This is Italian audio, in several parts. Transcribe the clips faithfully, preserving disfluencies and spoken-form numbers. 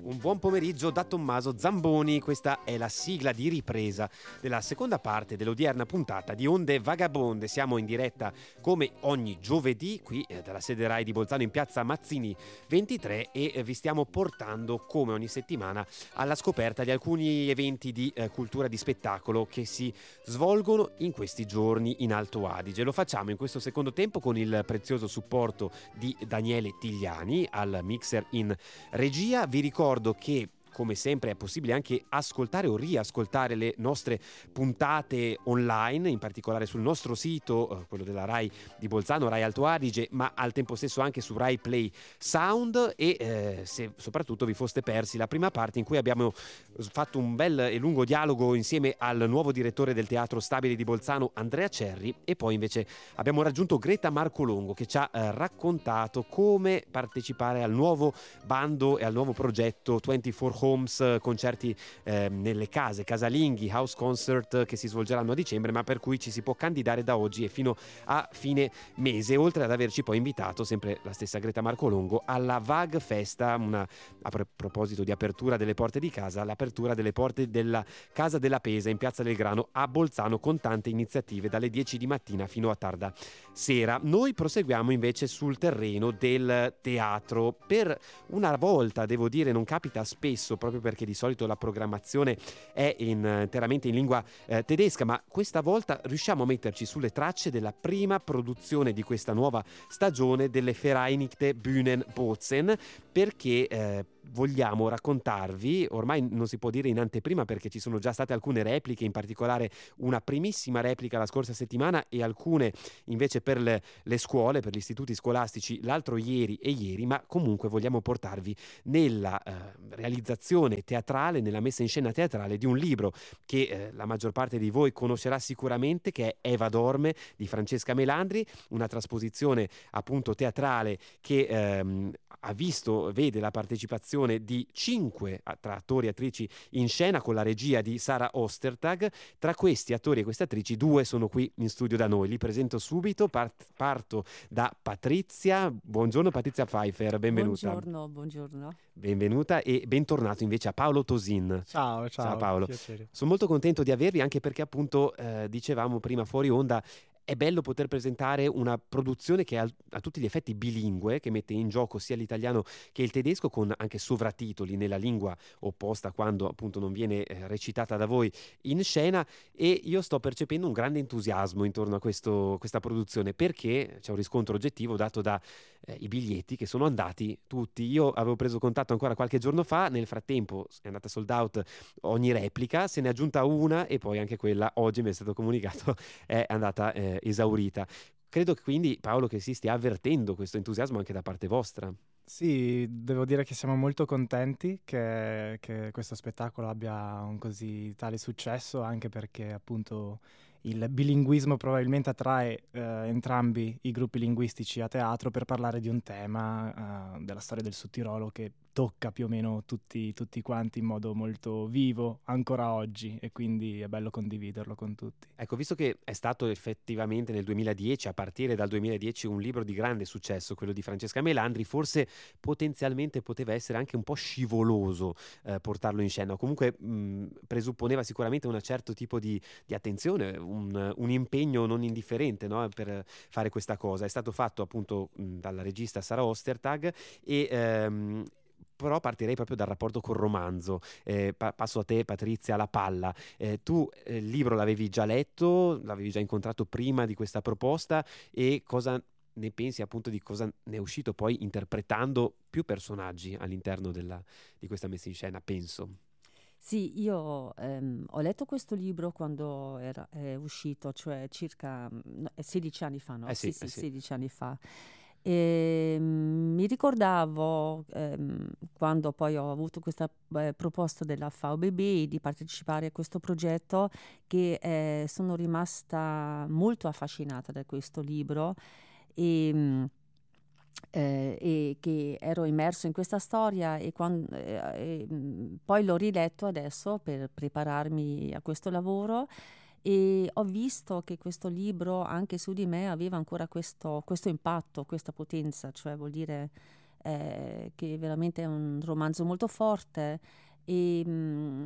Un buon pomeriggio da Tommaso Zamboni, questa è la sigla di ripresa della seconda parte dell'odierna puntata di Onde Vagabonde. Siamo in diretta come ogni giovedì qui eh, dalla sede Rai di Bolzano in piazza Mazzini ventitré e eh, vi stiamo portando come ogni settimana alla scoperta di alcuni eventi di eh, cultura di spettacolo che si svolgono in questi giorni in Alto Adige. Lo facciamo in questo secondo tempo con il prezioso supporto di Daniele Tigliani al mixer in regia. Vi ricordo che come sempre è possibile anche ascoltare o riascoltare le nostre puntate online, in particolare sul nostro sito, quello della Rai di Bolzano, Rai Alto Adige, ma al tempo stesso anche su Rai Play Sound. E eh, se soprattutto vi foste persi la prima parte in cui abbiamo fatto un bel e lungo dialogo insieme al nuovo direttore del Teatro Stabile di Bolzano, Andrea Cerri, e poi invece abbiamo raggiunto Greta Marcolongo che ci ha eh, raccontato come partecipare al nuovo bando e al nuovo progetto ventiquattro Homes, concerti eh, nelle case, casalinghi, house concert che si svolgeranno a dicembre, ma per cui ci si può candidare da oggi e fino a fine mese, oltre ad averci poi invitato, sempre la stessa Greta Marcolongo, alla Vag Festa, una, a pr- proposito di apertura delle porte di casa, l'apertura delle porte della Casa della Pesa in Piazza del Grano a Bolzano, con tante iniziative dalle dieci di mattina fino a tarda sera. Noi proseguiamo invece sul terreno del teatro. Per una volta, devo dire, non capita spesso, proprio perché di solito la programmazione è in, interamente in lingua eh, tedesca, ma questa volta riusciamo a metterci sulle tracce della prima produzione di questa nuova stagione delle Vereinigte Bühnenbozen, perché eh, vogliamo raccontarvi, ormai non si può dire in anteprima perché ci sono già state alcune repliche, in particolare una primissima replica la scorsa settimana e alcune invece per le, le scuole, per gli istituti scolastici l'altro ieri e ieri, ma comunque vogliamo portarvi nella eh, realizzazione teatrale, nella messa in scena teatrale di un libro che eh, la maggior parte di voi conoscerà sicuramente, che è Eva dorme di Francesca Melandri, una trasposizione appunto teatrale che ehm, ha visto, vede la partecipazione di cinque tra attori e attrici in scena con la regia di Sara Ostertag. Tra questi attori e queste attrici due sono qui in studio da noi, li presento subito. Part- parto da Patrizia. Buongiorno Patrizia Pfeiffer, benvenuta. Buongiorno, buongiorno. Benvenuta e bentornato invece a Paolo Tosin. Ciao, ciao, ciao Paolo. Piacere. Sono molto contento di avervi, anche perché appunto eh, dicevamo prima fuori onda, è bello poter presentare una produzione che è a tutti gli effetti bilingue, che mette in gioco sia l'italiano che il tedesco, con anche sovratitoli nella lingua opposta quando appunto non viene eh, recitata da voi in scena. E io sto percependo un grande entusiasmo intorno a questo, questa produzione, perché c'è un riscontro oggettivo dato da eh, i biglietti che sono andati tutti. Io avevo preso contatto ancora qualche giorno fa, nel frattempo è andata sold out ogni replica, se ne è aggiunta una e poi anche quella oggi mi è stato comunicato è andata eh, esaurita. Credo quindi, Paolo, che si stia avvertendo questo entusiasmo anche da parte vostra. Sì, devo dire che siamo molto contenti che, che questo spettacolo abbia un così tale successo, anche perché appunto il bilinguismo probabilmente attrae eh, entrambi i gruppi linguistici a teatro per parlare di un tema eh, della storia del Sud Tirolo che tocca più o meno tutti, tutti quanti in modo molto vivo ancora oggi, e quindi è bello condividerlo con tutti. Ecco, visto che è stato effettivamente nel duemiladieci, a partire dal duemiladieci, un libro di grande successo, quello di Francesca Melandri, forse potenzialmente poteva essere anche un po' scivoloso eh, portarlo in scena, o comunque mh, presupponeva sicuramente un certo tipo di, di attenzione, un, un impegno non indifferente, no? Per fare questa cosa. È stato fatto appunto mh, dalla regista Sara Ostertag e ehm, però partirei proprio dal rapporto col romanzo. Eh, pa- passo a te, Patrizia, la palla. Eh, tu eh, il libro l'avevi già letto, l'avevi già incontrato prima di questa proposta, e cosa ne pensi appunto di cosa ne è uscito poi interpretando più personaggi all'interno della, di questa messa in scena, penso? Sì, io ehm, ho letto questo libro quando era, è uscito, cioè circa mm, no, eh, sedici anni fa, no? Eh sì, Sì, eh sì, sì. sedici anni fa. E mm, mi ricordavo ehm, quando poi ho avuto questa eh, proposta della V B B di partecipare a questo progetto, che eh, sono rimasta molto affascinata da questo libro. E, mm, eh, e che ero immerso in questa storia, e, quan- eh, e, mh, poi l'ho riletto adesso per prepararmi a questo lavoro, e ho visto che questo libro anche su di me aveva ancora questo, questo impatto, questa potenza, cioè vuol dire eh, che veramente è un romanzo molto forte. E mh,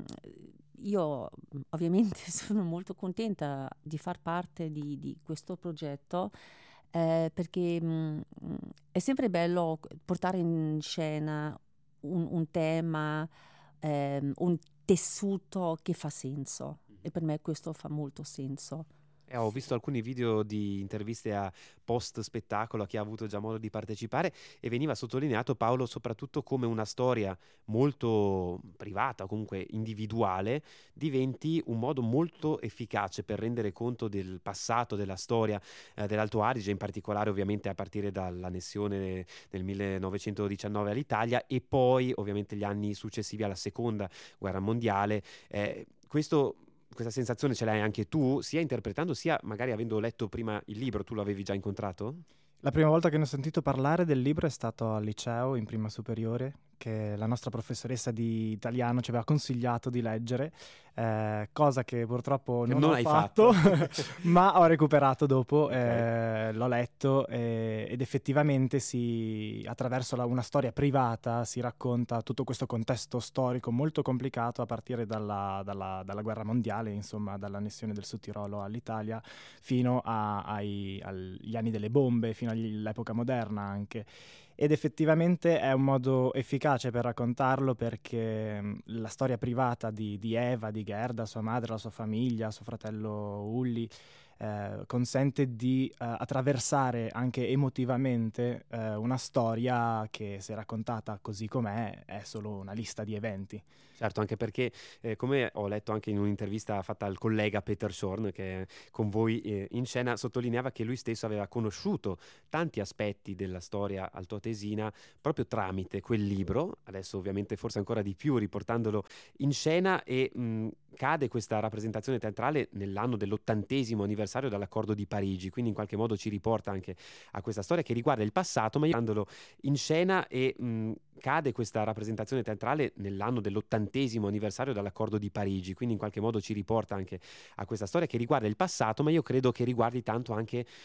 io mh, ovviamente sono molto contenta di far parte di, di questo progetto, eh, perché mh, mh, è sempre bello portare in scena un, un tema, ehm, un tessuto che fa senso, e per me questo fa molto senso. Eh, ho visto alcuni video di interviste a post spettacolo a chi ha avuto già modo di partecipare e veniva sottolineato, Paolo, soprattutto come una storia molto privata o comunque individuale diventi un modo molto efficace per rendere conto del passato, della storia eh, dell'Alto Adige, in particolare ovviamente a partire dall'annessione nel millenovecentodiciannove all'Italia e poi ovviamente gli anni successivi alla seconda guerra mondiale. Eh, questo Questa sensazione ce l'hai anche tu, sia interpretando sia magari avendo letto prima il libro. Tu lo avevi già incontrato? La prima volta che ne ho sentito parlare del libro è stato al liceo, in prima superiore, che la nostra professoressa di italiano ci aveva consigliato di leggere, eh, cosa che purtroppo Che non, non ho hai fatto, fatto. ma ho recuperato dopo, Ok. eh, l'ho letto eh, ed effettivamente si, attraverso la- una storia privata si racconta tutto questo contesto storico molto complicato a partire dalla, dalla- dalla guerra mondiale, insomma dall'annessione del Sud Tirolo all'Italia fino a- ai- agli anni delle bombe, fino all'epoca moderna anche. Ed effettivamente è un modo efficace per raccontarlo perché mh, la storia privata di, di Eva, di Gerda, sua madre, la sua famiglia, suo fratello Ulli, eh, consente di eh, attraversare anche emotivamente eh, una storia che, se raccontata così com'è, è solo una lista di eventi. Certo, anche perché, eh, come ho letto anche in un'intervista fatta al collega Peter Schorn, che è con voi eh, in scena, sottolineava che lui stesso aveva conosciuto tanti aspetti della storia altoatesina proprio tramite quel libro, adesso ovviamente forse ancora di più riportandolo in scena, e mh, cade questa rappresentazione teatrale nell'anno dell'ottantesimo anniversario dall'accordo di Parigi, quindi in qualche modo ci riporta anche a questa storia che riguarda il passato, ma io andando in scena e mh, cade questa rappresentazione teatrale nell'anno dell'ottantesimo anniversario dall'accordo di Parigi, quindi in qualche modo ci riporta anche a questa storia che riguarda il passato, ma io credo che riguardi tanto anche